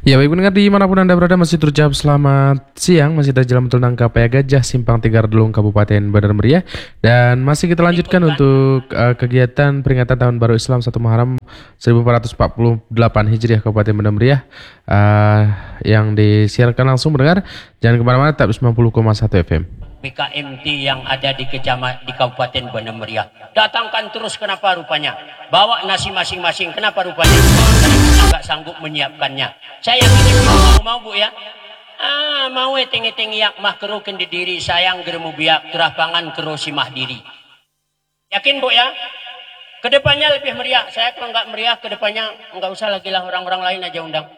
Ya baik pendengar dimanapun Anda berada masih terucap selamat siang. Masih dari Jalan Betul Nangka Paya Gajah Simpang Tiga Redulung Kabupaten Bandar Meriah. Dan masih kita lanjutkan untuk kegiatan peringatan Tahun Baru Islam 1 Muharram 1448 Hijriah Kabupaten Bandar Meriah, yang disiarkan langsung mendengar. Jangan kemana-mana, tetap 90,1 FM. BKMT yang ada di Kabupaten Bandar Meriah. Datangkan terus, kenapa rupanya? Bawa nasi masing-masing, kenapa rupanya? Karena nggak sanggup menyiapkannya. Saya yakin mau Bu ya. Mau eteng-eteng yak mah kerukin di diri sayang geremu biak terah pangan keru simah diri. Yakin Bu ya? Kedepannya lebih meriah. Saya kalau nggak meriah kedepannya nggak usah lagi lah, orang-orang lain aja undang.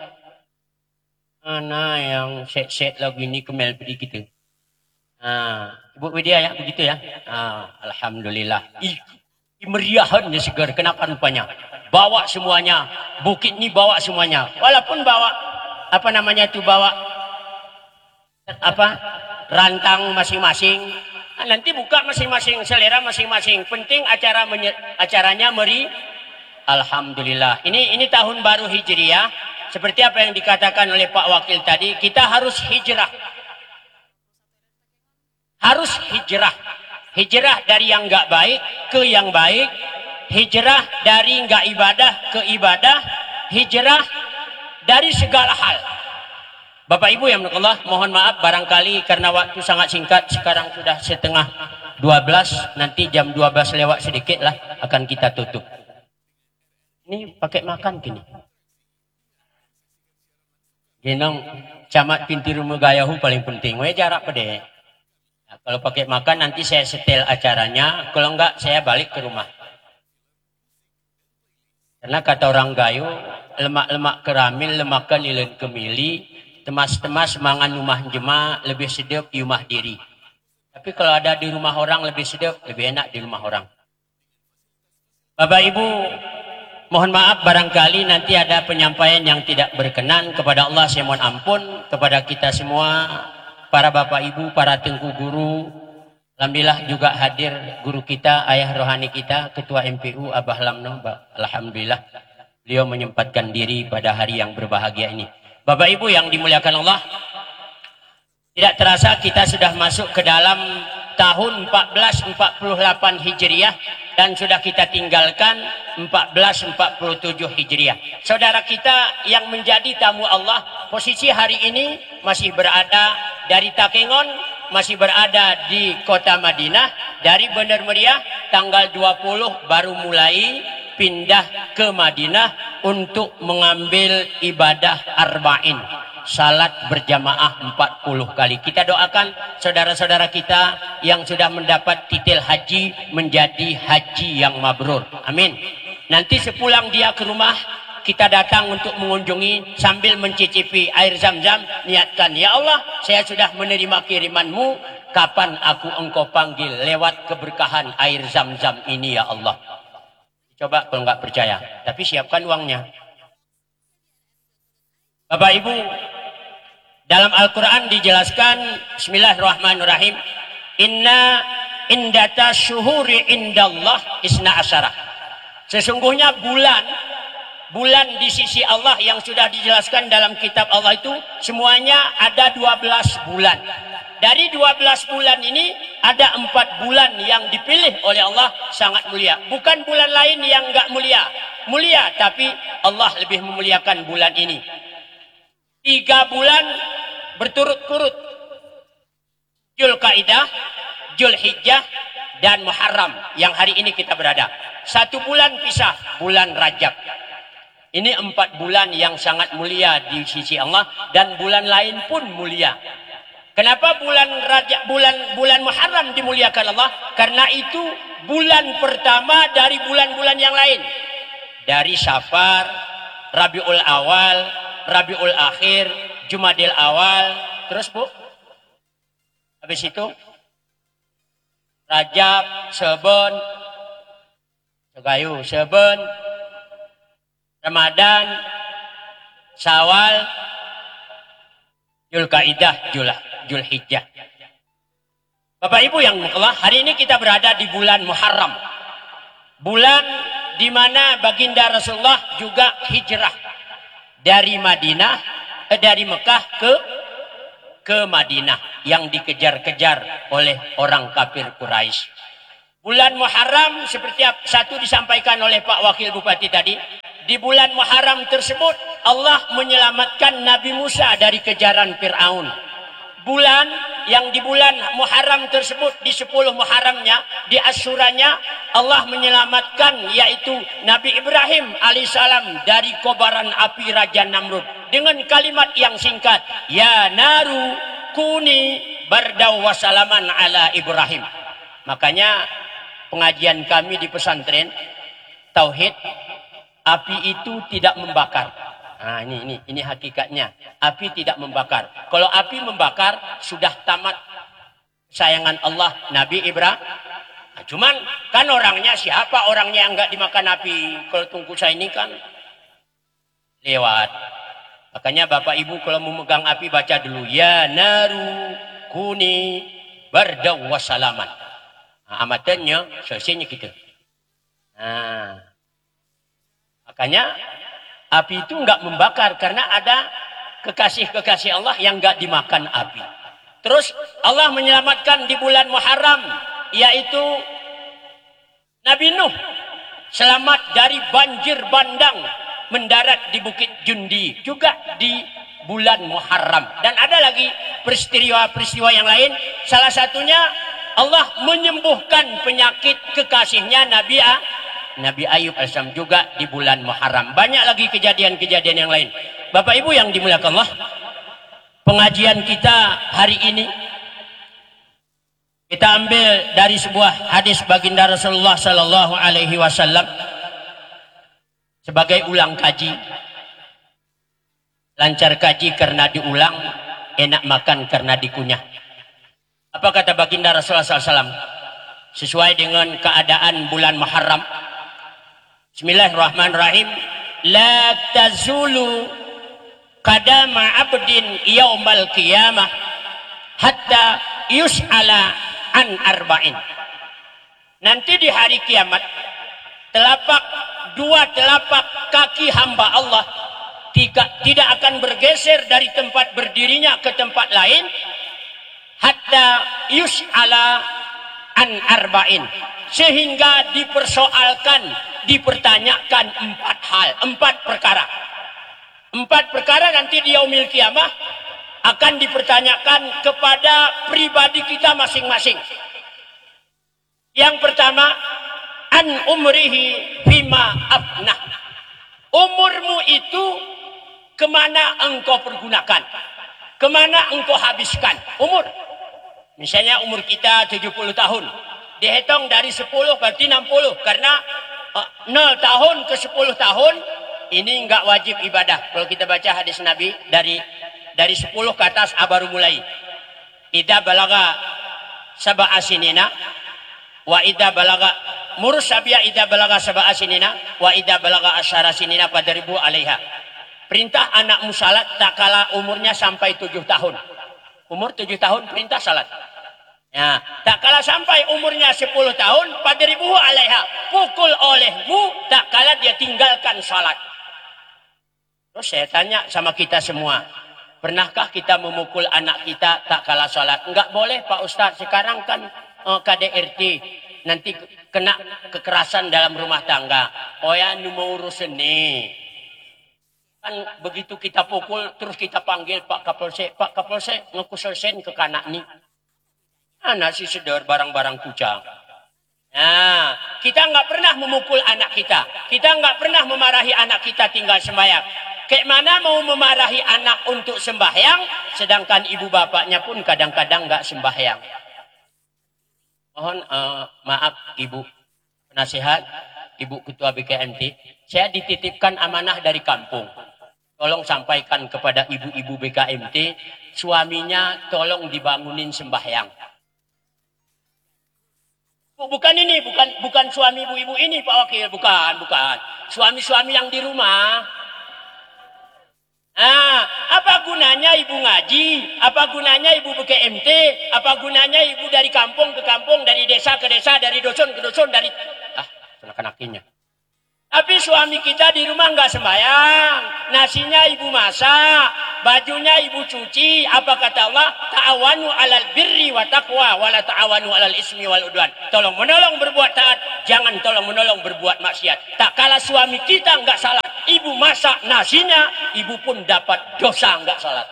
Nah yang set-set lagu ini kemel pedi gitu. Ibu Widya ya, begitu ya. Alhamdulillah. Meriahannya segar. Kenapa rupanya? Bawa semuanya. Bukit ini bawa semuanya. Walaupun bawa bawa rantang masing-masing. Nanti buka masing-masing, selera masing-masing. Penting acaranya Alhamdulillah. Ini tahun baru Hijriah. Seperti apa yang dikatakan oleh Pak Wakil tadi, kita harus hijrah. Harus hijrah dari yang nggak baik ke yang baik, hijrah dari nggak ibadah ke ibadah, hijrah dari segala hal. Bapak Ibu yang Allah, mohon maaf barangkali karena waktu sangat singkat, sekarang sudah setengah 12, nanti jam 12 lewat sedikit lah akan kita tutup. Ini pakai makan gini. Genong camat pintu rumah gayahu paling penting, jarak pede. Nah, kalau pakai makan nanti saya setel acaranya, kalau enggak saya balik ke rumah. Karena kata orang Gayo, lemak-lemak keramil, lemakan ilen kemili, temas-temas mangan rumah jema, lebih sedap di rumah diri. Tapi kalau ada di rumah orang lebih sedap, lebih enak di rumah orang. Bapak Ibu, mohon maaf barangkali nanti ada penyampaian yang tidak berkenan. Kepada Allah saya mohon ampun, kepada kita semua, para bapak ibu, para tengku guru. Alhamdulillah juga hadir guru kita, ayah rohani kita, ketua MPU Abah Lamno. Alhamdulillah beliau menyempatkan diri pada hari yang berbahagia ini. Bapak ibu yang dimuliakan Allah, tidak terasa kita sudah masuk ke dalam tahun 1448 Hijriah dan sudah kita tinggalkan 1447 Hijriah. Saudara kita yang menjadi tamu Allah, posisi hari ini masih berada dari Takengon, masih berada di kota Madinah. Dari Bandar Meriah tanggal 20 baru mulai pindah ke Madinah untuk mengambil ibadah arba'in, salat berjamaah 40 kali. Kita doakan saudara-saudara kita yang sudah mendapat titel haji menjadi haji yang mabrur. Amin. Nanti sepulang dia ke rumah, kita datang untuk mengunjungi sambil mencicipi air zam-zam, niatkan, ya Allah, saya sudah menerima kirimanmu, kapan engkau panggil lewat keberkahan air zam-zam ini ya Allah. Coba kalau nggak percaya, tapi siapkan uangnya. Bapak Ibu, dalam Al-Quran dijelaskan, bismillahirrahmanirrahim, inna indata syuhuri indallah isna asyara. Sesungguhnya bulan di sisi Allah yang sudah dijelaskan dalam kitab Allah itu semuanya ada 12 bulan. Dari 12 bulan ini ada 4 bulan yang dipilih oleh Allah sangat mulia. Bukan bulan lain yang enggak mulia. Mulia, tapi Allah lebih memuliakan bulan ini. 3 bulan berturut-turut, Dzulqa'dah, Dzulhijjah, dan Muharram yang hari ini kita berada. 1 bulan pisah, bulan Rajab. Ini 4 bulan yang sangat mulia di sisi Allah, dan bulan lain pun mulia. Kenapa bulan Rajab, bulan Muharram dimuliakan Allah? Karena itu bulan pertama dari bulan-bulan yang lain. Dari Safar, Rabiul Awal, Rabiul Akhir, Jumadil Awal, terus Bu, habis itu Rajab, Seben, Segayu, Seben, Ramadan, Syawal, Dzulqa'dah, Dzulhijjah. Bapak Ibu yang Allah, hari ini kita berada di bulan Muharram, bulan di mana baginda Rasulullah juga hijrah dari Madinah dari Mekah ke Madinah yang dikejar-kejar oleh orang kafir Quraisy. Bulan Muharram seperti satu disampaikan oleh Pak Wakil Bupati tadi. Di bulan Muharram tersebut Allah menyelamatkan Nabi Musa dari kejaran Fir'aun. Bulan yang di bulan Muharram tersebut, di 10 Muharramnya, di Asyuranya, Allah menyelamatkan yaitu Nabi Ibrahim alaihissalam dari kobaran api Raja Namrud dengan kalimat yang singkat, ya naru kuni bardau wasalaman ala Ibrahim. Makanya pengajian kami di pesantren tauhid, api itu tidak membakar. Nah, ini hakikatnya. Api tidak membakar. Kalau api membakar, sudah tamat kesayangan Allah Nabi Ibrahim. Nah, cuman kan orangnya, siapa orangnya yang nggak dimakan api? Kalau tungku saya ini kan lewat. Makanya Bapak Ibu kalau mau megang api baca dulu, ya naru kuni bardaw wasalaman. Nah, amatannya selesainya gitu. Nah, makanya api itu nggak membakar karena ada kekasih-kekasih Allah yang nggak dimakan api. Terus Allah menyelamatkan di bulan Muharram, yaitu Nabi Nuh selamat dari banjir bandang mendarat di Bukit Jundi juga di bulan Muharram. Dan ada lagi peristiwa-peristiwa yang lain. Salah satunya Allah menyembuhkan penyakit kekasihnya Nabi Ayub alaihissalam juga di bulan Muharram. Banyak lagi kejadian-kejadian yang lain. Bapak Ibu yang dimuliakan Allah, pengajian kita hari ini kita ambil dari sebuah hadis baginda Rasulullah sallallahu alaihi wasallam sebagai ulang kaji. Lancar kaji karena diulang, enak makan karena dikunyah. Apa kata baginda Rasulullah sallallahu alaihi wasallam? Sesuai dengan keadaan bulan Muharram. Bismillahirrahmanirrahim. La tazulu qadama abdin yaumal qiyamah hatta yus'ala an arba'in. Nanti di hari kiamat dua telapak kaki hamba Allah tidak akan bergeser dari tempat berdirinya ke tempat lain hatta yus'ala an arba'in, sehingga dipertanyakan 4 perkara. 4 perkara nanti di yaumil kiamah akan dipertanyakan kepada pribadi kita masing-masing. Yang pertama, an umrihi bima afnah. Umurmu itu kemana engkau pergunakan, kemana engkau habiskan umur. Misalnya umur kita 70 tahun, dihitung dari 10 berarti 60, karena 0 tahun ke 10 tahun ini enggak wajib ibadah. Kalau kita baca hadis Nabi dari 10 ke atas baru mulai. Idza balaga sab'a sinina wa idza balaga mursabiya idza balaga sab'a sinina wa idza balaga asyara sinina fadribu alaiha. Perintah anakmu salat tak kala umurnya sampai 7 tahun. Umur 7 tahun perintah salat. Ya, tak kala sampai umurnya 10 tahun fadribu alaiha. Pukul olehmu tak kala dia tinggalkan salat. Terus saya tanya sama kita semua, pernahkah kita memukul anak kita tak kala salat? Enggak boleh Pak Ustadz, sekarang kan KDRT, nanti kena kekerasan dalam rumah tangga. Oh ya, nu mau urus ini. Kan begitu kita pukul, terus kita panggil Pak Kapolsek ngekuselsen ke kanak nih. Anak si sedar barang-barang kucang. Nah, kita nggak pernah memukul anak kita. Kita nggak pernah memarahi anak kita tinggal sembahyang. Kayak mana mau memarahi anak untuk sembahyang, sedangkan ibu bapaknya pun kadang-kadang nggak sembahyang. Mohon maaf Ibu Penasihat, Ibu Ketua BKMT, saya dititipkan amanah dari kampung. Tolong sampaikan kepada ibu-ibu BKMT, suaminya tolong dibangunin sembahyang. Bukan ini, bukan suami ibu-ibu ini Pak Wakil, bukan. Suami-suami yang di rumah. Nah, apa gunanya ibu ngaji? Apa gunanya ibu BKMT? Apa gunanya ibu dari kampung ke kampung, dari desa ke desa, dari dusun ke dusun, dari kanak-kanaknya. Tapi suami kita di rumah nggak sembahyang, nasinya ibu masak, bajunya ibu cuci. Apa kata Allah? Ta'awanu 'alal birri wa taqwa wa la ta'awanu 'alal ismi wal udwan. Tolong menolong berbuat taat, jangan tolong menolong berbuat maksiat. Tak kala suami kita nggak salat, ibu masak nasinya, ibu pun dapat dosa nggak salat.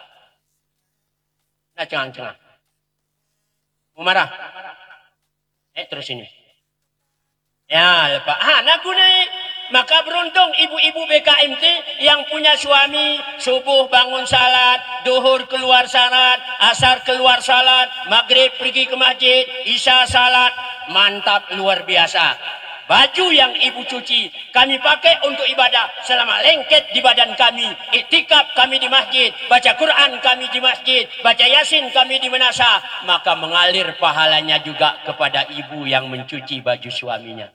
Nah, jangan. Mau marah? Terus ini. Ya, lepas. Nak naik. Maka beruntung ibu-ibu BKMT yang punya suami subuh bangun salat, duhur keluar salat, asar keluar salat, maghrib pergi ke masjid, isya salat. Mantap, luar biasa. Baju yang ibu cuci kami pakai untuk ibadah selama lengket di badan kami. Iktikaf kami di masjid, baca Quran kami di masjid, baca Yasin kami di menasa. Maka mengalir pahalanya juga kepada ibu yang mencuci baju suaminya.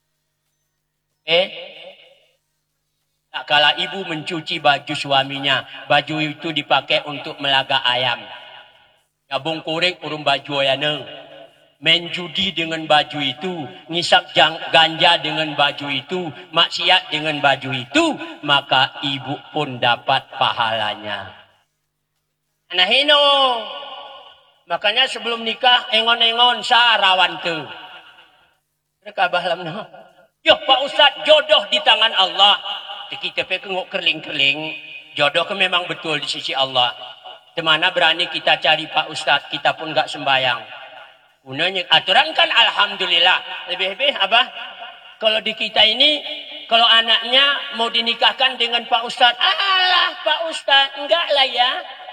Tak kala ibu mencuci baju suaminya, baju itu dipakai untuk melaga ayam. Gabung kuring urung baju ayana. Main judi dengan baju itu, ngisap ganja dengan baju itu, maksiat dengan baju itu, maka ibu pun dapat pahalanya. Nah hino. Makanya sebelum nikah engon-engon sarawan tu. Mereka bahlam no. Yo Pak Ustaz, jodoh di tangan Allah. Kita pekengok kerling-kerling, jodoh ke memang betul di sisi Allah. Di mana berani kita cari Pak Ustaz, kita pun enggak sembayang. Gunanya aturan kan alhamdulillah. Lebih-lebih abah, kalau di kita ini, kalau anaknya mau dinikahkan dengan Pak Ustaz, alah Pak Ustaz, enggak lah ya.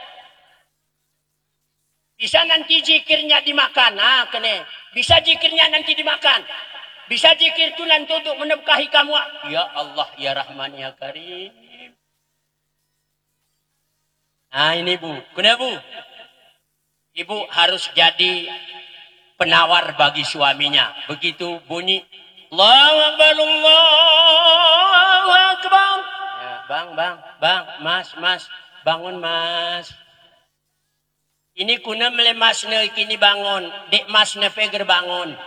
Bisa nanti zikirnya dimakan, kene. Bisa zikirnya nanti dimakan. Bisa zikir itu nanti untuk menafkahi kamu. Ya Allah, ya Rahman, ya Karim. Nah ini Bu, kenapa Bu? Ibu harus jadi penawar bagi suaminya. Begitu bunyi Allahu Akbar, Allahu Akbar. Ya, bang, mas, bangun mas. Ini kuna melemasne kini bangun, dek mas nepeger bangun.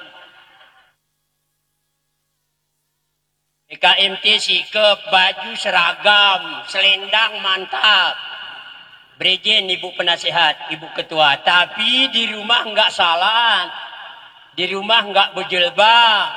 BKMT sikap, baju seragam, selendang mantap. Brejen ibu penasehat, ibu ketua. Tapi di rumah enggak salat. Di rumah enggak berjilbab.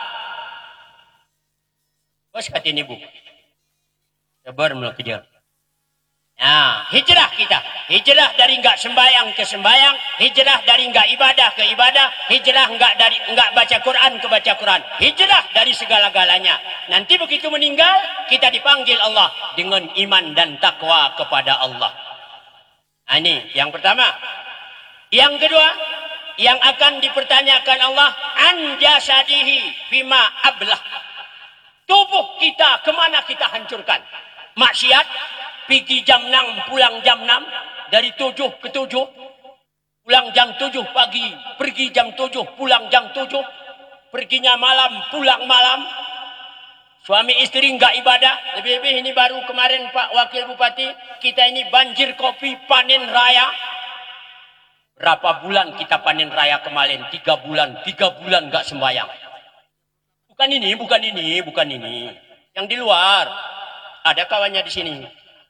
Bos kata ibu. Sabar mula kerja. Nah, hijrah kita. Hijrah dari enggak sembayang ke sembayang, hijrah dari enggak ibadah ke ibadah, hijrah enggak baca Quran ke baca Quran. Hijrah dari segala-galanya. Nanti begitu meninggal, kita dipanggil Allah dengan iman dan takwa kepada Allah. Nah, ini yang pertama. Yang kedua, yang akan dipertanyakan Allah, an jasadihi bima ablah. Tubuh kita kemana kita hancurkan? Maksiat, pergi jam 6, pulang jam 6, dari 7 ke 7, pulang jam 7 pagi, pergi jam 7, pulang jam 7, perginya malam, pulang malam. Suami istri enggak ibadah. Lebih-lebih ini baru kemarin Pak Wakil Bupati, kita ini banjir kopi panen raya. Berapa bulan kita panen raya kemarin? 3 bulan enggak sembahyang. Bukan ini. Yang di luar. Ada kawannya di sini.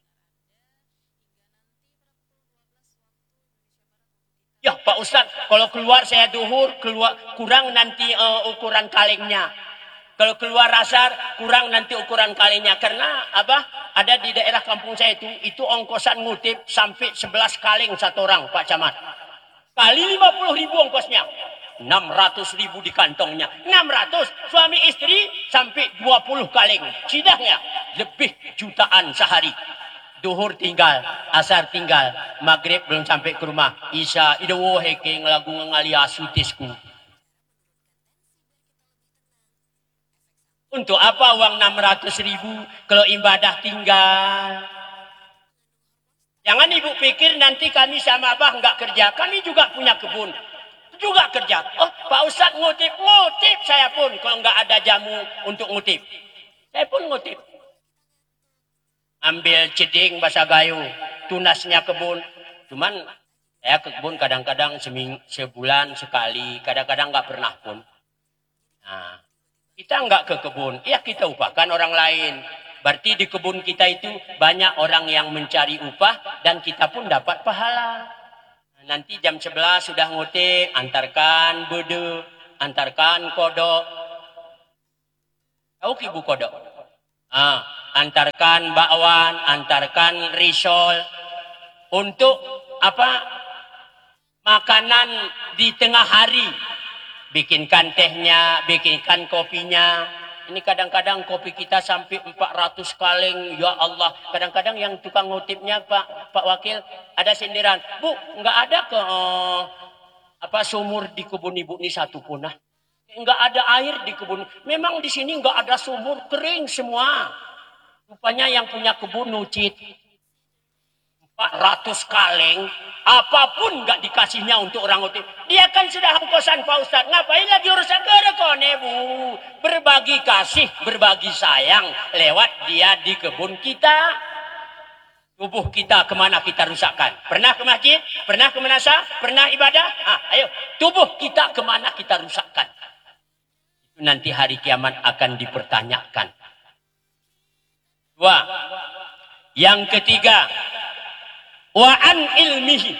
Ya Pak Ustadz, kalau keluar saya duhur, kurang nanti ukuran kalengnya. Kalau keluar asar, kurang nanti ukuran kalengnya. Karena ada di daerah kampung saya itu ongkosan ngutip sampai 11 kaleng satu orang Pak Camat. Kali 50.000 ongkosnya. 600.000 di kantongnya. 600 suami istri sampai 20 kaleng. Sidahnya lebih jutaan sehari. Duhur tinggal, asar tinggal, maghrib belum sampai ke rumah. Isya idawo heke ngelagu ngali asutisku. Untuk apa uang 600.000 kalau ibadah tinggal? Jangan ibu pikir nanti kami sama abah nggak kerja. Kami juga punya kebun. Juga kerja. Oh Pak Ustadz ngutip saya pun. Kalau nggak ada jamu untuk ngutip. Saya pun ngutip. Ambil ceding bahasa gayo. Tunasnya kebun. Cuman saya ke kebun kadang-kadang sebulan sekali. Kadang-kadang nggak pernah pun. Nah, Kita enggak ke kebun, ya kita upahkan orang lain. Berarti di kebun kita itu banyak orang yang mencari upah dan kita pun dapat pahala. Nanti jam 11 sudah ngutik, antarkan bede, antarkan kodok. Tahu ibu kodok? Antarkan bakwan, antarkan risol. Untuk apa? Makanan di tengah hari. Bikinkan tehnya, bikinkan kopinya. Ini kadang-kadang kopi kita sampai 400 kaleng. Ya Allah. Kadang-kadang yang tukang ngutipnya Pak Wakil ada sindiran. Bu, nggak ada ke sumur di kebun ibu ini satu pun. Nggak ada air di kebun. Memang di sini nggak ada sumur, kering semua. Rupanya yang punya kebun nucit. 400 kaleng, apapun nggak dikasihnya untuk orang utip. Dia kan sudah ongkosan Pak Ustadz. Ngapain lagi urusan kerekone, Bu? Berbagi kasih, berbagi sayang lewat dia di kebun kita. Tubuh kita kemana kita rusakkan? Pernah ke masjid? Pernah ke manasa? Pernah ibadah? Ayo, tubuh kita kemana kita rusakkan? Itu nanti hari kiamat akan dipertanyakan. Dua. Yang ketiga, wa'an ilmihi.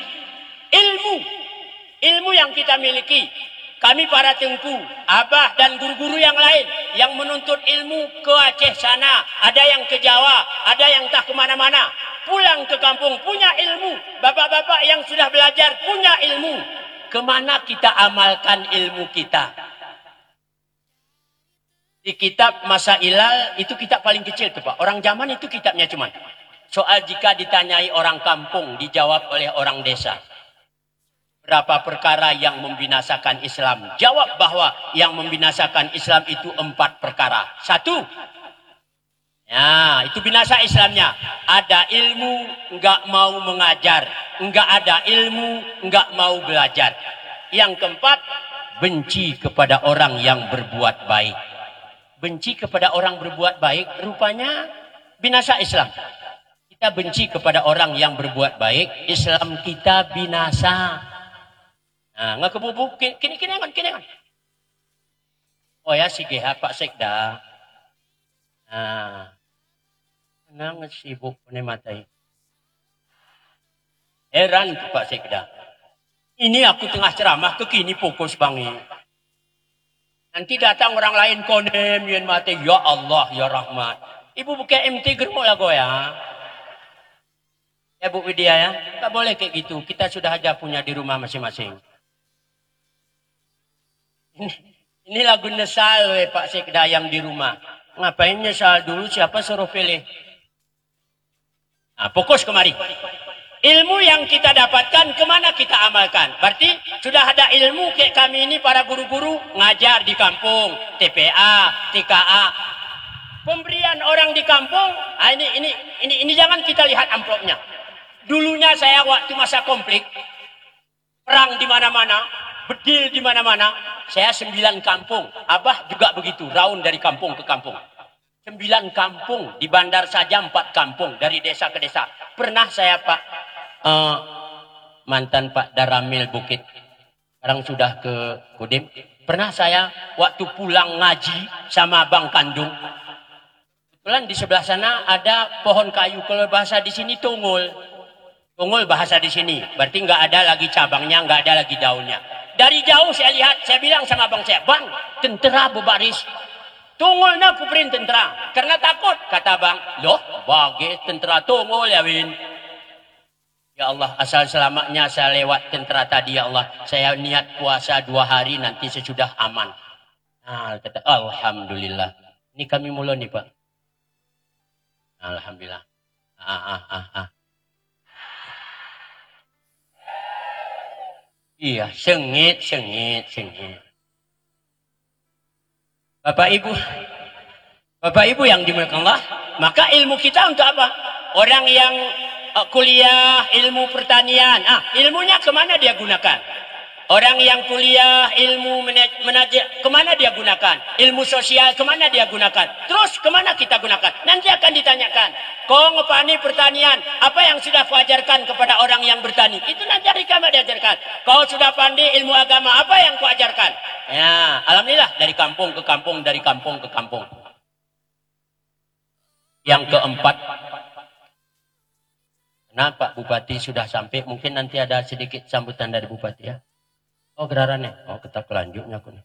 Ilmu yang kita miliki. Kami para tengku, abah dan guru-guru yang lain yang menuntut ilmu ke Aceh sana, ada yang ke Jawa, ada yang tak kemana-mana, pulang ke kampung punya ilmu. Bapak-bapak yang sudah belajar punya ilmu. Kemana kita amalkan ilmu kita? Di kitab Masailal itu kitab paling kecil tuh Pak. Orang zaman itu kitabnya cuman soal jika ditanyai orang kampung dijawab oleh orang desa. Berapa perkara yang membinasakan Islam? Jawab bahwa yang membinasakan Islam itu 4 perkara. 1. Ya, itu binasa Islamnya. Ada ilmu, enggak mau mengajar. Enggak ada ilmu, enggak mau belajar. Yang keempat, benci kepada orang yang berbuat baik. Benci kepada orang berbuat baik, rupanya binasa Islam. Kita benci kepada orang yang berbuat baik, Islam kita binasa. Nah, nggak kebubuk, kini kan. Oh ya, si GH Pak Sekda. Nah, nang sibuk nih matai. Heran tuh Pak Sekda. Ini aku tengah ceramah, kekini fokus bangi. Nanti datang orang lain konem, yen mati, ya Allah, ya Rahmat. Ibu buka MT germo lah ya. Ya Bu Widya ya, tak boleh kayak gitu. Kita sudah aja punya di rumah masing-masing. Ini lagu nyesal Pak Sekda yang di rumah. Ngapain nyesal dulu, siapa suruh pilih? Nah, fokus kemari. Ilmu yang kita dapatkan, kemana kita amalkan? Berarti sudah ada ilmu kayak kami ini para guru-guru ngajar di kampung, TPA, TKA. Pemberian orang di kampung, ini jangan kita lihat amplopnya. Dulunya saya waktu masa konflik, perang di mana-mana, bedil di mana-mana, saya 9 kampung. Abah juga begitu, raun dari kampung ke kampung. 9 kampung, di bandar saja 4 kampung, dari desa ke desa. Pernah saya mantan Pak Daramil Bukit, sekarang sudah ke Kodim. Pernah saya waktu pulang ngaji sama Bang Kandung, kebetulan di sebelah sana ada pohon kayu, kalau bahasa di sini tunggul. Tunggul bahasa di sini, berarti nggak ada lagi cabangnya, nggak ada lagi daunnya. Dari jauh saya lihat, saya bilang sama Bang saya, Bang, tentara berbaris. Tunggulnya kuperin tentara, karena takut. Kata Bang, loh, bagi tentara tunggul ya Win. Ya Allah, asal selamatnya saya lewat tentara tadi ya Allah. Saya niat puasa 2 hari nanti sesudah aman. Nah, kata, alhamdulillah. Ini kami mula nih Pak. Alhamdulillah. Iya, sengit. Bapak Ibu yang dimuliakan Allah, maka ilmu kita untuk apa? Orang yang kuliah ilmu pertanian, ilmunya kemana dia gunakan? Orang yang kuliah ilmu manajer, kemana dia gunakan? Ilmu sosial, kemana dia gunakan? Terus kemana kita gunakan? Nanti akan ditanyakan, kau ngepani pertanian, apa yang sudah kau ajarkan kepada orang yang bertani? Itu nanti hari kiamat diajarkan. Kau sudah pandai ilmu agama, apa yang kau ajarkan? Ya, alhamdulillah dari kampung ke kampung, dari kampung ke kampung. Yang keempat, nah Pak Bupati sudah sampai, mungkin nanti ada sedikit sambutan dari Bupati ya. Oh gerarannya, oh kita kelanjutnya aku nih.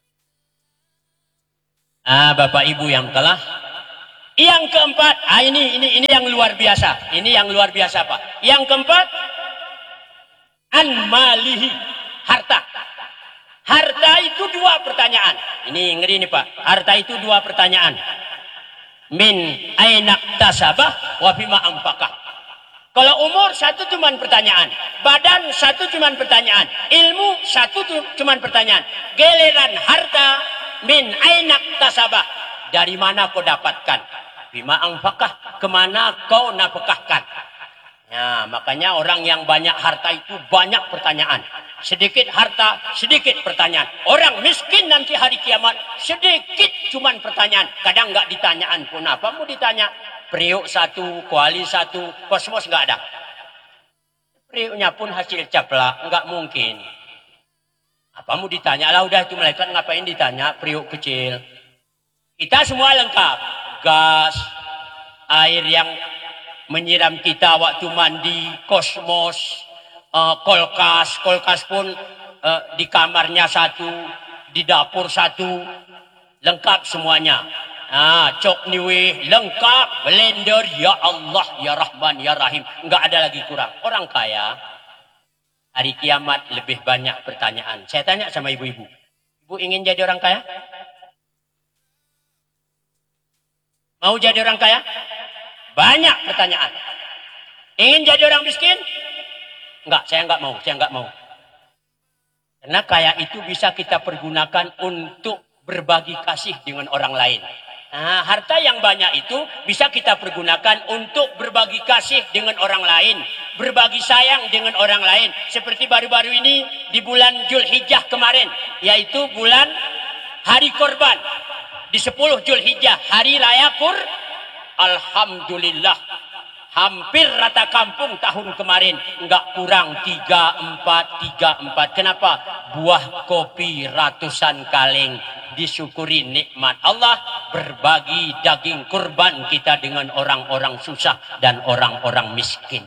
Bapak Ibu yang telah. Yang keempat, ini yang luar biasa. Ini yang luar biasa Pak. Yang keempat, an malihi, harta. Harta itu dua pertanyaan. Ini ngeri nih Pak. Harta itu dua pertanyaan. Min ainak tasabah wa bima anfaqah. Kalau umur satu cuman pertanyaan, badan satu cuman pertanyaan, ilmu satu cuman pertanyaan. Giliran harta, min ainak tasabah, dari mana kau dapatkan? Bima anfaqah, kemana kau nafkahkan? Ya, makanya orang yang banyak harta itu banyak pertanyaan. Sedikit harta, sedikit pertanyaan. Orang miskin nanti hari kiamat, sedikit cuman pertanyaan. Kadang nggak ditanyaan pun, apa mau ditanya? Priuk satu, kuali satu, kosmos nggak ada. Priuknya pun hasil caplak, nggak mungkin. Apa mau ditanya? Lah udah itu malaikat ngapain ditanya priuk kecil? Kita semua lengkap. Gas, air yang menyiram kita waktu mandi, kosmos, kulkas pun di kamarnya satu, di dapur satu, lengkap semuanya. Cok niwe lengkap, blender, ya Allah, ya Rahman, ya Rahim, nggak ada lagi kurang. Orang kaya hari kiamat lebih banyak pertanyaan. Saya tanya sama ibu-ibu, ibu ingin jadi orang kaya? Mau jadi orang kaya? Banyak pertanyaan. Ingin jadi orang miskin? Enggak, saya enggak mau. Karena kaya itu bisa kita pergunakan untuk berbagi kasih dengan orang lain. Harta yang banyak itu bisa kita pergunakan untuk berbagi kasih dengan orang lain, berbagi sayang dengan orang lain. Seperti baru-baru ini di bulan Zulhijjah kemarin, yaitu bulan Hari Korban. Di 10 Zulhijjah, hari raya alhamdulillah, hampir rata kampung tahun kemarin, nggak kurang 34. Kenapa? Buah kopi ratusan kaleng, disyukuri nikmat Allah, berbagi daging kurban kita dengan orang-orang susah dan orang-orang miskin.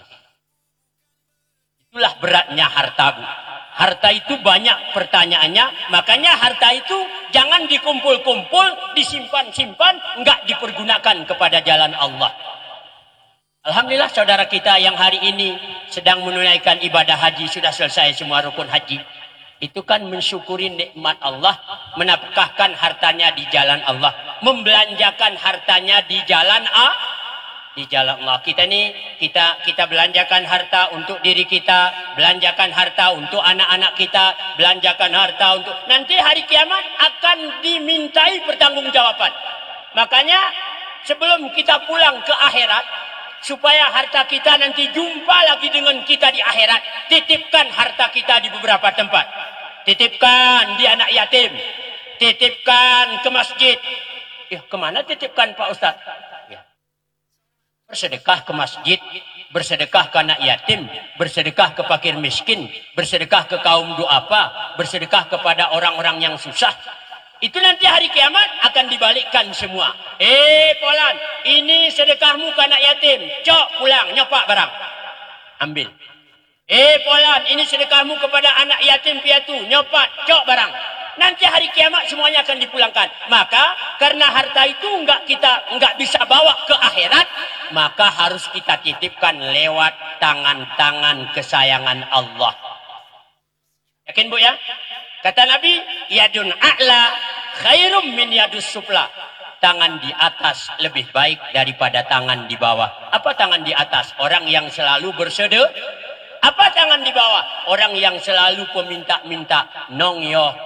Itulah beratnya harta, Bu. Harta itu banyak pertanyaannya, makanya harta itu jangan dikumpul-kumpul, disimpan-simpan, enggak dipergunakan kepada jalan Allah. Alhamdulillah saudara kita yang hari ini sedang menunaikan ibadah haji, sudah selesai semua rukun haji. Itu kan mensyukuri nikmat Allah, menafkahkan hartanya di jalan Allah, membelanjakan hartanya di jalan Allah. Kita belanjakan harta untuk diri kita, belanjakan harta untuk anak-anak kita, belanjakan harta untuk nanti hari kiamat akan dimintai pertanggungjawaban. Makanya sebelum kita pulang ke akhirat, supaya harta kita nanti jumpa lagi dengan kita di akhirat, titipkan harta kita di beberapa tempat. Titipkan di anak yatim, titipkan ke masjid. Kemana titipkan Pak Ustadz? Bersedekah ke masjid, bersedekah ke anak yatim, bersedekah ke fakir miskin, bersedekah ke kaum duafa, bersedekah kepada orang-orang yang susah. Itu nanti hari kiamat akan dibalikkan semua. Polan, ini sedekahmu ke anak yatim. Cok, pulang, nyopak barang. Ambil. Polan, ini sedekahmu kepada anak yatim piatu. Nyopat, cok barang. Nanti hari kiamat semuanya akan dipulangkan. Maka karena harta itu enggak bisa bawa ke akhirat, maka harus kita titipkan lewat tangan-tangan kesayangan Allah. Yakin Bu ya? Kata Nabi, yadun a'la khairum min yadus sufla. Tangan di atas lebih baik daripada tangan di bawah. Apa tangan di atas? Orang yang selalu bersedekah. Apa tangan di bawah? Orang yang selalu peminta-minta. Nong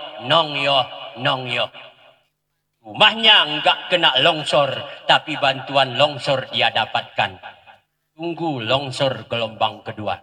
yo. Rumahnya enggak kena longsor, tapi bantuan longsor dia dapatkan. Tunggu longsor gelombang kedua.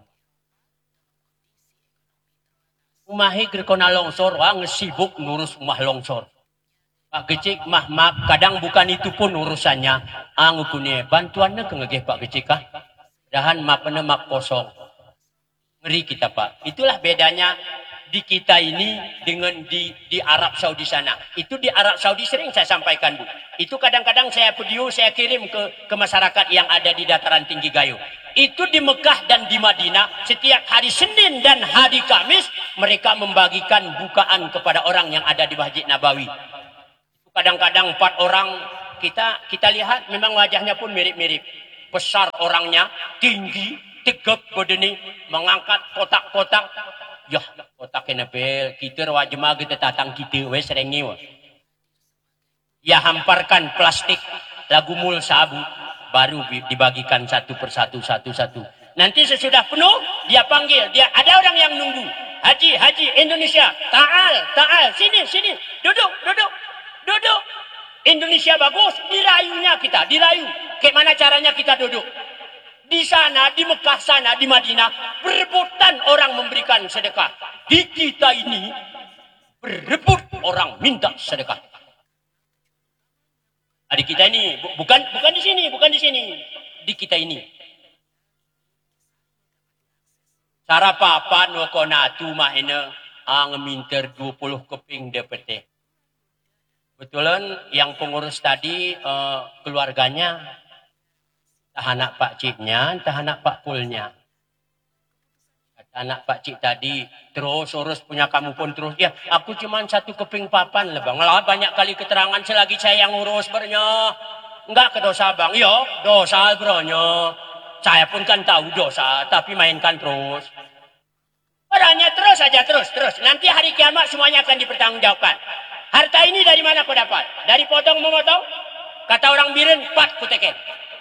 Rumahnya kena longsor, ngesibuk ngurus rumah longsor. Pak Gecik mah kadang bukan itu pun urusannya. Ngukune bantuannya kengegeh Pak Gecik kah? Dahan mapene map kosong. Ngeri kita Pak. Itulah bedanya di kita ini dengan di Arab Saudi sana. Itu di Arab Saudi sering saya sampaikan, Bu. Itu kadang-kadang saya video saya kirim ke masyarakat yang ada di dataran tinggi Gayo. Itu di Mekah dan di Madinah setiap hari Senin dan hari Kamis mereka membagikan bukaan kepada orang yang ada di Masjid Nabawi. Kadang-kadang 4 orang kita lihat memang wajahnya pun mirip-mirip. Besar orangnya, tinggi, tegap badannya, mengangkat kotak-kotak. Ya, kotak kenapa? Kita wajah kita tatang kita wes rengi wah. Ya hamparkan plastik lagu mul sabu baru dibagikan satu persatu satu. Nanti sesudah penuh dia panggil, dia ada orang yang nunggu. Haji Indonesia, ta'al, sini, duduk. Indonesia bagus, dirayunya kita, dirayu. Kayak mana caranya kita duduk? Di sana, di Mekah sana, di Madinah, berebutan orang memberikan sedekah. Di kita ini, berebut orang minta sedekah. Di kita ini, bukan di sini. Di kita ini. Cara papan wakonatu mahina, ngeminter 20 keping DPT. Betulan yang pengurus tadi keluarganya entah anak Pak Ciknya, entah anak Pak Pulnya. Kata anak Pak Cik tadi, terus urus punya kamu pun terus. Ya, aku cuma 1 keping papan lah bang. Lah banyak kali keterangan selagi saya yang urus bernya. Enggak ke dosa bang. Yo, dosa bernya. Saya pun kan tahu dosa, tapi mainkan terus. Orangnya terus aja, terus. Nanti hari kiamat semuanya akan dipertanggungjawabkan. Harta ini dari mana kau dapat? Dari potong memotong? Kata orang Biren, pat kuteken.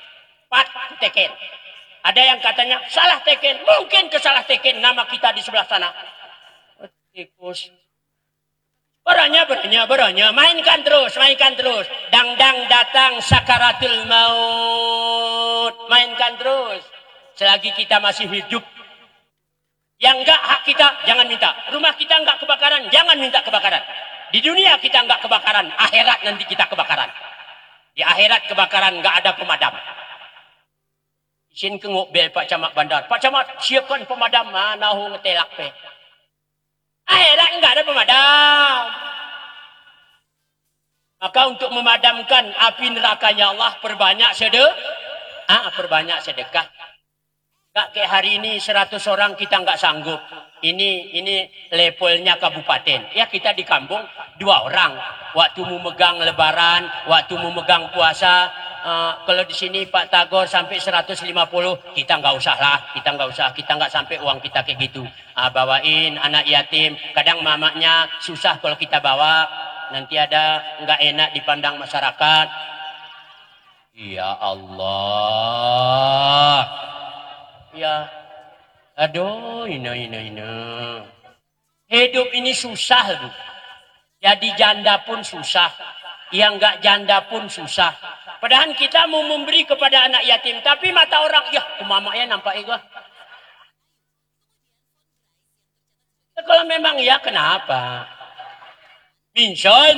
Ada yang katanya salah teken. Mungkin kesalah teken nama kita di sebelah sana. Tikus. Beranya. Mainkan terus. Dang datang sakaratul maut. Mainkan terus. Selagi kita masih hidup. Yang enggak hak kita, jangan minta. Rumah kita enggak kebakaran, jangan minta kebakaran. Di dunia kita enggak kebakaran, akhirat nanti kita kebakaran. Di akhirat kebakaran enggak ada pemadam. Isin kenguk bel Pak Camat Bandar. Pak Camat siapkan pemadam, nahu ngetelak pe. Akhirat enggak ada pemadam. Maka untuk memadamkan api nerakanya Allah perbanyak sedekah. Enggak kayak hari ini 100 orang kita enggak sanggup. Ini levelnya kabupaten. Ya kita di kampung 2 orang. Waktu mau megang lebaran, waktu mau megang puasa. Kalau di sini Pak Tagor sampai 150, kita nggak usah. Kita nggak sampai uang kita kayak gitu. Bawain anak yatim. Kadang mamanya susah kalau kita bawa. Nanti ada nggak enak dipandang masyarakat. Ya Allah. Ya. Aduh, ini. Hidup ini susah, Bu. Jadi janda pun susah. Yang enggak janda pun susah. Padahal kita mau memberi kepada anak yatim. Tapi mata orang, ya, mamanya nampak itu. Ya, kalau memang ya, kenapa? Minsol.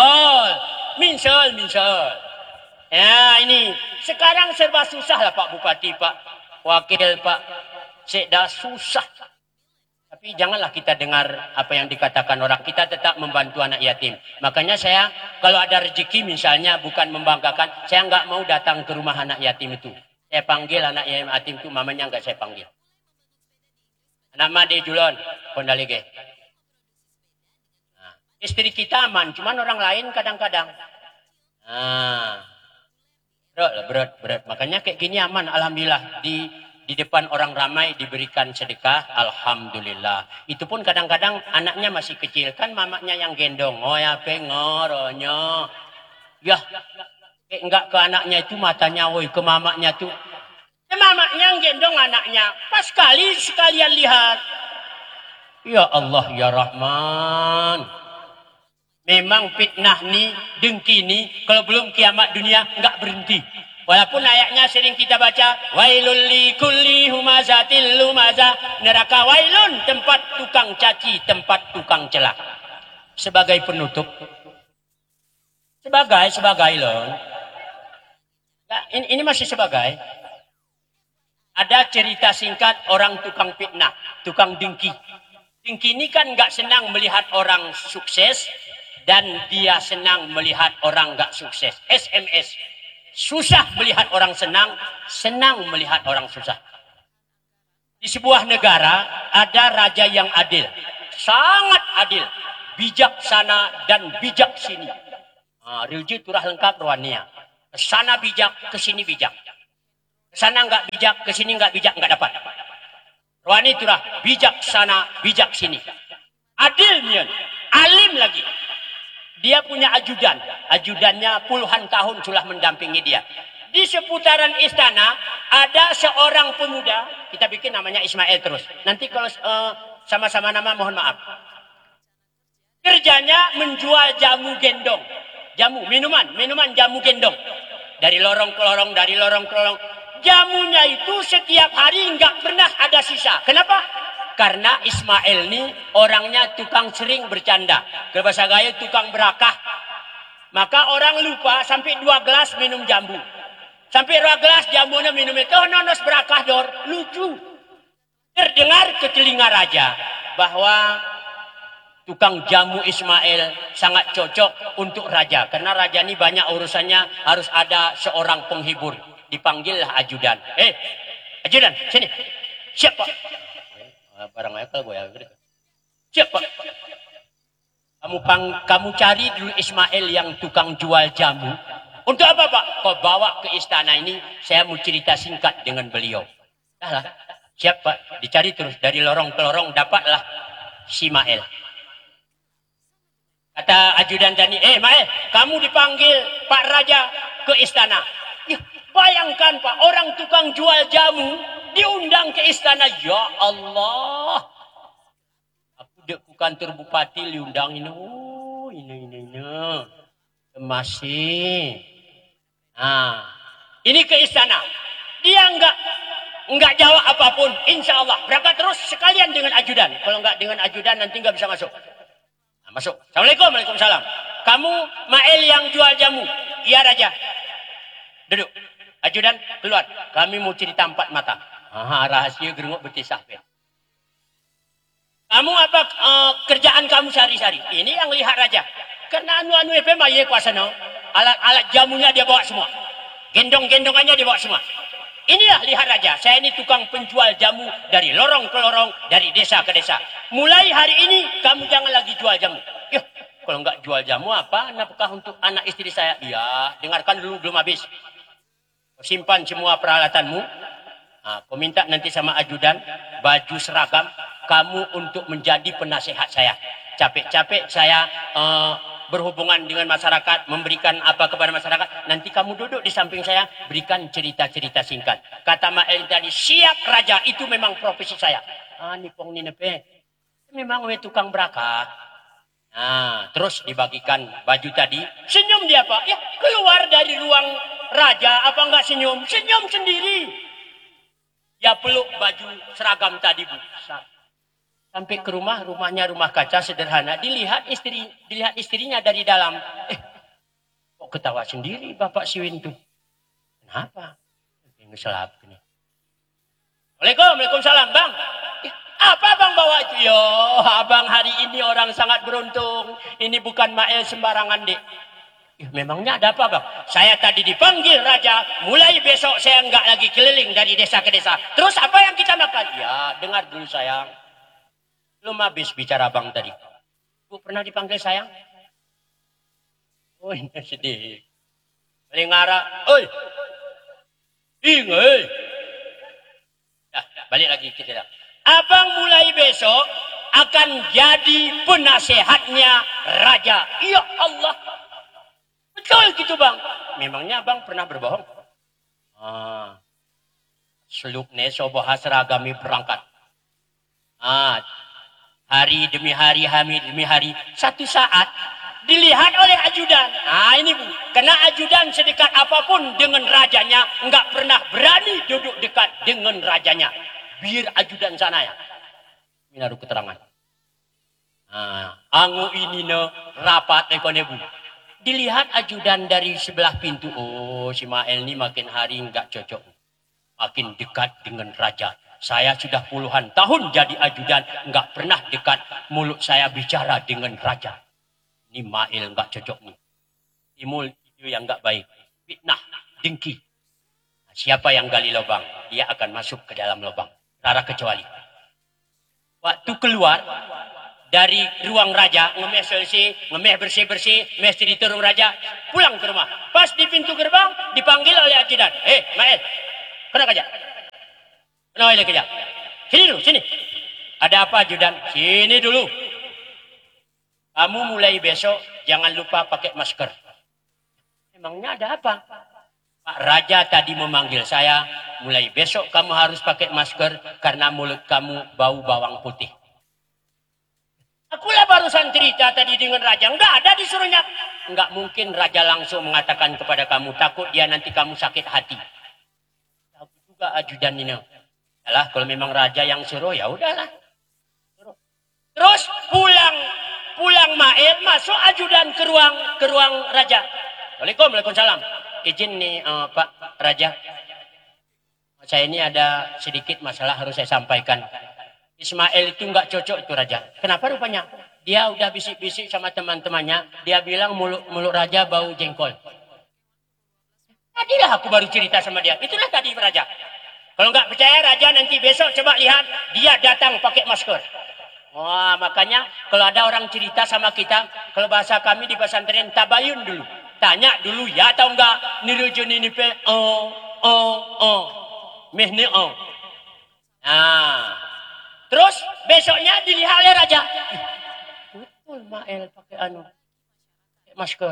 Ya, ini. Sekarang serba susah lah Pak Bupati, Pak Wakil, Pak Sekda, susah. Tapi janganlah kita dengar apa yang dikatakan orang. Kita tetap membantu anak yatim. Makanya saya kalau ada rezeki misalnya bukan membanggakan. Saya nggak mau datang ke rumah anak yatim itu. Saya panggil anak yatim itu, mamanya nggak saya panggil. Nama dia Julon, Kondalige. Nah, istri kita aman, cuman orang lain kadang-kadang. Nah, berat. Makanya kayak gini aman, alhamdulillah. Di depan orang ramai diberikan sedekah, alhamdulillah. Itu pun kadang-kadang anaknya masih kecil, kan mamanya yang gendong. Oh ya pengoronya. Ya, enggak ke anaknya itu matanya, woi ke mamanya tuh. Mamanya yang gendong anaknya. Pas sekalian lihat. Ya Allah ya Rahman. Memang fitnah nih, dengki nih, kalau belum kiamat dunia enggak berhenti. Walaupun ayatnya sering kita baca, wailul likulli humazatil lumazah, neraka wailun, tempat tukang caci, tempat tukang celak. Sebagai penutup. Sebagai loh. Nah, ini masih sebagai. Ada cerita singkat orang tukang fitnah, tukang dengki. Yang kini kan nggak senang melihat orang sukses dan dia senang melihat orang nggak sukses. SMS. Susah melihat orang senang, senang melihat orang susah. Di sebuah negara ada raja yang adil, sangat adil, bijaksana dan bijak sini. Rilji turah lengkap ruannya. Kesana bijak, kesini bijak. Kesana nggak bijak, kesini nggak bijak, nggak dapat. Ruani turah bijaksana, bijak sini. Adilnya, alim lagi. Dia punya ajudan. Ajudannya puluhan tahun sudah mendampingi dia. Di seputaran istana ada seorang pemuda. Kita bikin namanya Ismail terus. Nanti kalau sama-sama nama mohon maaf. Kerjanya menjual jamu gendong. Jamu, minuman jamu gendong. Dari lorong ke lorong, dari lorong ke lorong. Jamunya itu setiap hari nggak pernah ada sisa. Kenapa? Karena Ismail ini orangnya tukang sering bercanda. Ke bahasa Gayo tukang berakah. Maka orang lupa sampai 2 gelas minum jambu. Sampai 2 gelas jamunya minum itu. Oh nonos berakah dor. Lucu. Terdengar ke telinga raja bahwa tukang jamu Ismail sangat cocok untuk raja. Karena raja ini banyak urusannya, harus ada seorang penghibur. Dipanggillah ajudan. Ajudan, sini. Siapa? Barang apa gue ya? Siapa? Kamu cari dulu Ismail yang tukang jual jamu. Untuk apa, Pak? Kau bawa ke istana ini, saya mau cerita singkat dengan beliau. Lah, siap, Pak. Dicari terus dari lorong ke lorong, dapatlah Ismail. Kata ajudan tadi, Mael, kamu dipanggil Pak Raja ke istana. Ya, bayangkan Pak, orang tukang jual jamu diundang ke istana. Ya Allah. Aku dek ke kantor bupati diundang ini. Oh, ini. Masih. Nah, ini ke istana. Dia enggak jawab apapun. Insya Allah. Berangkat terus sekalian dengan ajudan. Kalau enggak dengan ajudan nanti enggak bisa masuk. Nah, masuk. Assalamualaikum. Waalaikumsalam. Kamu Mael yang jual jamu. Iya Raja. Duduk. Ajudan keluar. Kami mau cerita 4 mata. Rahasia gerengok betisah. Kamu apa kerjaan kamu sehari-hari? Ini yang lihat Raja. Karena anu EP maye kuasa no. Alat-alat jamunya dia bawa semua. Gendong-gendongannya dia bawa semua. Inilah lihat Raja. Saya ini tukang penjual jamu dari lorong ke lorong, dari desa ke desa. Mulai hari ini kamu jangan lagi jual jamu. Yuh, kalau enggak jual jamu apa? Apakah untuk anak istri saya? Iya, dengarkan dulu belum habis. Simpan semua peralatanmu. Kau minta nanti sama ajudan baju seragam kamu untuk menjadi penasehat saya. Capek-capek saya berhubungan dengan masyarakat, memberikan apa kepada masyarakat. Nanti kamu duduk di samping saya, berikan cerita-cerita singkat. Kata Mael tadi, siap Raja, itu memang profesi saya. Nipong ni nepe. Memang tukang berakah. Nah, terus dibagikan baju tadi. Senyum dia Pak. Ya, keluar dari ruang Raja, apa enggak senyum? Senyum sendiri. Ya peluk baju seragam tadi Bu. Sampai ke rumahnya rumah kaca sederhana. Dilihat istrinya dari dalam. Kok ketawa sendiri Bapak Siwin tuh? Kenapa? Ngeselap ini. Waalaikumsalam Bang. Apa Bang bawa itu? Yo, Abang hari ini orang sangat beruntung. Ini bukan Mael sembarangan dek. Memangnya ada apa Bang? Saya tadi dipanggil Raja. Mulai besok saya enggak lagi keliling dari desa ke desa. Terus apa yang kita makan? Ya, dengar dulu sayang. Belum habis bicara Bang tadi. Bu pernah dipanggil sayang? Oh ini sedih. Melingara. Oi. Oi. Nah, balik lagi kita. Abang mulai besok akan jadi penasehatnya Raja. Ya Allah. Betul gitu Bang. Memangnya Bang pernah berbohong? Selukne soboha seragami berangkat. Hari demi hari, satu saat dilihat oleh ajudan. Ini Bu, karena ajudan sedekat apapun dengan rajanya, enggak pernah berani duduk dekat dengan rajanya. Biar ajudan sana ya. Minaru keterangan. Angu ini rapat ekone Bu. Dilihat ajudan dari sebelah pintu. Oh, si Mael ini makin hari enggak cocok. Makin dekat dengan raja. Saya sudah puluhan tahun jadi ajudan, nggak pernah dekat mulut saya bicara dengan raja. Ini Mail nggak cocok nih. Timbul itu yang nggak baik. Fitnah, dengki. Siapa yang gali lubang, dia akan masuk ke dalam lubang. Rara kecuali. Waktu keluar dari ruang raja, ngemeh selesai, ngemeh bersih-bersih, mesti diturun raja, pulang ke rumah. Pas di pintu gerbang, dipanggil oleh ajudan. Mail, kena kerja. Kena kerja. Sini dulu, sini. Ada apa ajudan? Sini dulu. Kamu mulai besok, jangan lupa pakai masker. Emangnya ada apa? Pak Raja tadi memanggil saya, mulai besok kamu harus pakai masker karena mulut kamu bau bawang putih. Akulah barusan cerita tadi dengan Raja, enggak ada disuruhnya. Enggak mungkin Raja langsung mengatakan kepada kamu, takut dia nanti kamu sakit hati. Tahu juga ajudan ini. Yalah, kalau memang Raja yang suruh, ya udahlah. Terus pulang Mail, masuk ajudan ke ruang Raja. Waalaikumsalam. Izin nih Pak Raja. Saya ini ada sedikit masalah harus saya sampaikan. Ismail itu nggak cocok itu Raja. Kenapa rupanya? Dia udah bisik-bisik sama teman-temannya. Dia bilang mulut Raja bau jengkol. Tadilah aku baru cerita sama dia. Itulah tadi Raja. Kalau nggak percaya Raja nanti besok coba lihat. Dia datang pakai masker. Wah, makanya kalau ada orang cerita sama kita, kalau bahasa kami di pesantren tabayun dulu. Tanya dulu ya atau enggak. Nirujun ini pe mehne Nah, terus besoknya dilihat oleh Raja. Betul Mael pakai pakai masker.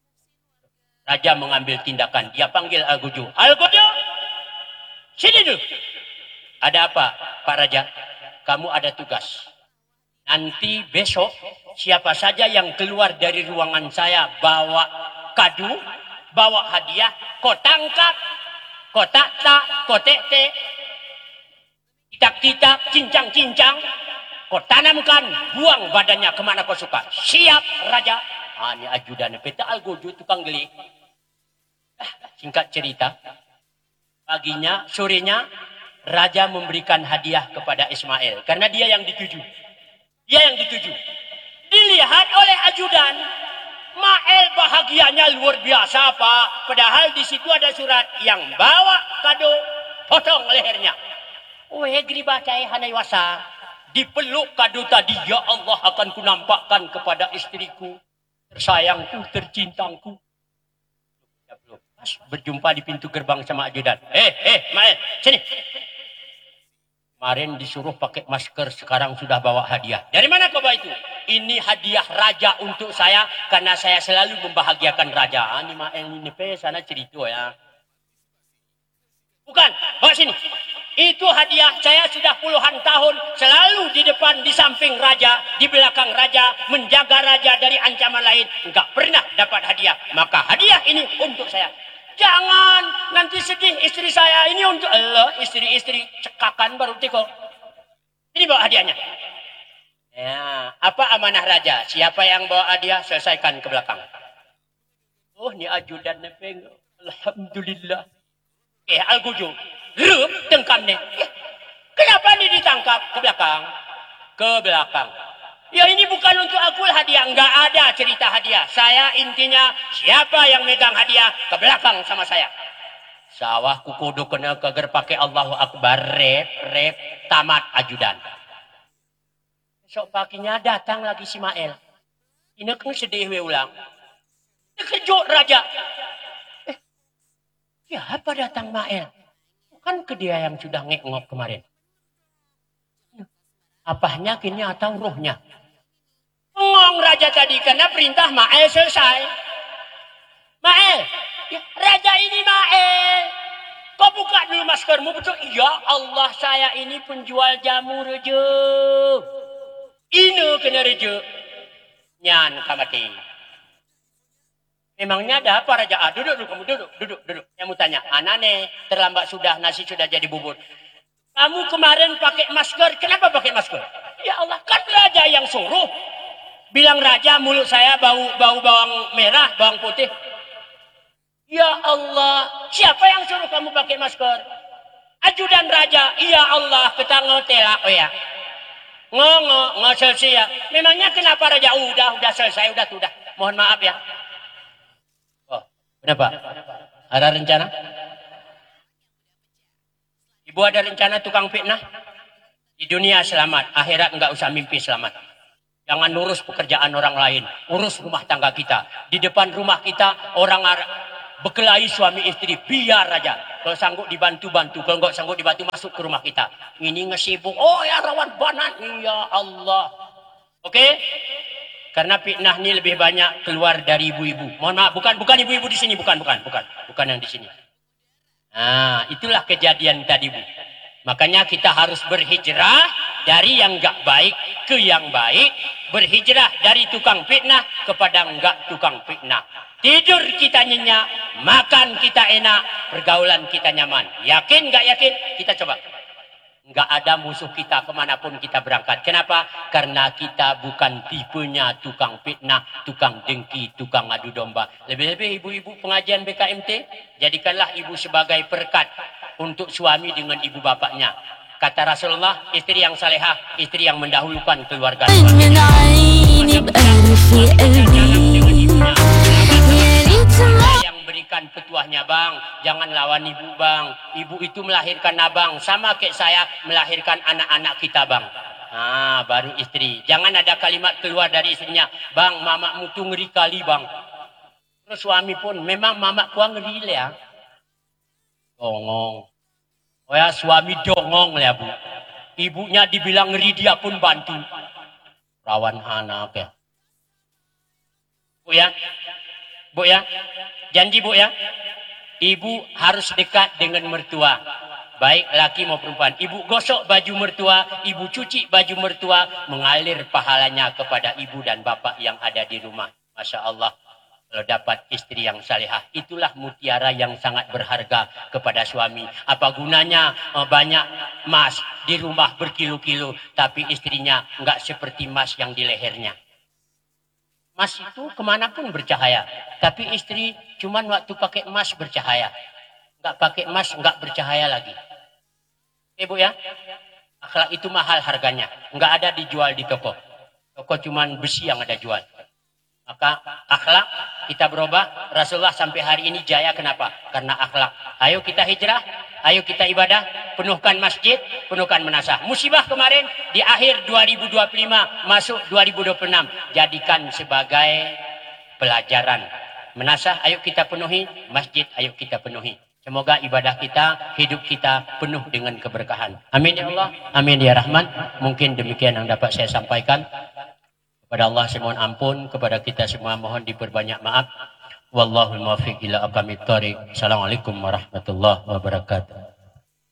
Raja mengambil tindakan. Dia panggil Al-Guju. Al-Guju, sini dulu. Ada apa, Pak Raja? Kamu ada tugas. Nanti besok siapa saja yang keluar dari ruangan saya bawa kado, bawa hadiah, kau tangkap, kau tak, kau tek, titak-titak, cincang-cincang, kau tanamkan, buang badannya kemana kau suka. Siap, Raja. Ini ajudan peta Al-Guju tukang geli. Singkat cerita, paginya, sorenya, Raja memberikan hadiah kepada Ismail karena dia yang dituju. Dia yang dituju. Dilihat oleh ajudan. Mael bahagianya luar biasa, Pak. Padahal di situ ada surat yang bawa kado, potong lehernya. Gribatai hanaiwasa. Dipeluk kado tadi, ya Allah akan kunampakkan kepada istriku, tersayangku, tercintangku. Pas berjumpa di pintu gerbang sama ajudan. Mael, sini. Kemarin disuruh pakai masker, sekarang sudah bawa hadiah. Dari mana kau bawa itu? Ini hadiah Raja untuk saya, karena saya selalu membahagiakan Raja. Ini Mael ini sana cerita ya. Bukan, bawa sini. Itu hadiah saya sudah puluhan tahun selalu di depan, di samping Raja, di belakang Raja, menjaga Raja dari ancaman lain. Enggak pernah dapat hadiah. Maka hadiah ini untuk saya. Jangan nanti sedih istri saya, ini untuk Allah. Istri-istri cekakan baru tiko. Ini bawa hadiahnya. Ya, apa amanah Raja? Siapa yang bawa hadiah selesaikan ke belakang. Ini ajudan nepeng. Alhamdulillah. Al-Guju, rup tengkamnya. Kenapa ini ditangkap ke belakang? Ke belakang. Ya ini bukan untuk aku hadiah. Enggak ada cerita hadiah. Saya intinya siapa yang megang hadiah ke belakang sama saya. Sawah kukudu kena keger pakai Allahu Akbar. Rep tamat ajudan. Besok paginya datang lagi si Mael. Ini kan sedih ulang. Kejut Raja. Siapa datang Mael? Bukan ke dia yang sudah ngek-ngok kemarin. Apanya kini atau rohnya? Ngong Raja tadi karena perintah Mael selesai. Mael, ya, Raja ini Mael. Kau buka dulu maskermu betul. Ya Allah, saya ini penjual jamu Raja. Ini kena Raja. Nyan kamati. Memangnya ada apa Raja? Duduk kamu duduk. Yang mau tanya, anane terlambat sudah, nasi sudah jadi bubur. Kamu kemarin pakai masker, kenapa pakai masker? Ya Allah, kan Raja yang suruh. Bilang Raja mulut saya bau bawang merah, bawang putih. Ya Allah, siapa yang suruh kamu pakai masker? Ajudan raja, iya Allah, kita ngotelak ya. Nggak selesai ya. Memangnya kenapa raja? Udah selesai, udah. Mohon maaf ya. Oh, kenapa? Ada rencana? Ibu ada rencana tukang fitnah? Di dunia selamat, akhirat enggak usah mimpi selamat. Jangan urus pekerjaan orang lain, urus rumah tangga kita. Di depan rumah kita orang berkelahi suami istri, biar aja. Kalau sanggup dibantu, kalau enggak sanggup dibantu masuk ke rumah kita. Ini ngesibuk, oh ya rawan banan, ya Allah. Oke? Karena fitnah ini lebih banyak keluar dari ibu-ibu. Mohon maaf, bukan ibu-ibu di sini, bukan yang di sini. Nah, itulah kejadian tadi, Bu. Makanya kita harus berhijrah dari yang enggak baik ke yang baik. Berhijrah dari tukang fitnah kepada enggak tukang fitnah. Tidur kita nyenyak, makan kita enak, pergaulan kita nyaman. Yakin enggak yakin? Kita coba. Enggak ada musuh kita kemanapun kita berangkat. Kenapa? Karena kita bukan tipenya tukang fitnah, tukang dengki, tukang adu domba. Lebih-lebih ibu-ibu pengajian BKMT, jadikanlah ibu sebagai perkat untuk suami dengan ibu bapaknya. Kata Rasulullah, istri yang salehah, istri yang mendahulukan keluarga. Yang berikan petuahnya bang, jangan lawan ibu bang. Ibu itu melahirkan abang, sama kayak saya melahirkan anak-anak kita bang. Nah, baru istri. Jangan ada kalimat keluar dari istrinya, bang, mamakmu tuh ngeri kali bang. Terus suami pun, memang mamak gua ngeri ya. Dongong. Oh ya, suami dongong ya bu. Ibunya dibilang ngeri, dia pun bantu. Rawan anak ya. Bu ya, janji bu ya. Ibu harus dekat dengan mertua. Baik laki maupun perempuan. Ibu gosok baju mertua, ibu cuci baju mertua, mengalir pahalanya kepada ibu dan bapak yang ada di rumah. Masya Allah. Kalau dapat istri yang salihah, itulah mutiara yang sangat berharga kepada suami. Apa gunanya banyak emas di rumah berkilo-kilo, tapi istrinya enggak seperti emas yang di lehernya. Emas itu kemanapun bercahaya, tapi istri cuman waktu pakai emas bercahaya. Enggak pakai emas enggak bercahaya lagi. Bu ya, akhlak itu mahal harganya, enggak ada dijual di toko. Toko cuman besi yang ada jual. Maka akhlak kita berubah. Rasulullah sampai hari ini jaya. Kenapa? Karena akhlak. Ayo kita hijrah, ayo kita ibadah, penuhkan masjid, penuhkan menasah. Musibah kemarin di akhir 2025 masuk 2026, jadikan sebagai pelajaran. Menasah ayo kita penuhi, masjid ayo kita penuhi. Semoga ibadah kita, hidup kita penuh dengan keberkahan. Amin ya Allah, amin ya Rahman. Mungkin demikian yang dapat saya sampaikan. Kepada Allah saya mohon ampun, kepada kita semua mohon diperbanyak maaf. Wallahul muwaffiq ila aqwamit thoriq. Assalamualaikum warahmatullahi wabarakatuh.